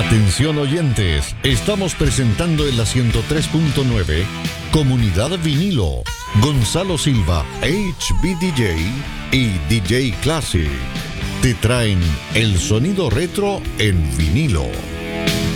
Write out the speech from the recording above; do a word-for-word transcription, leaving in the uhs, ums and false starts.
Atención oyentes, estamos presentando en la ciento tres punto nueve Comunidad Vinilo, Gonzalo Silva, H B D J y D J Classic. Te traen el sonido retro en vinilo.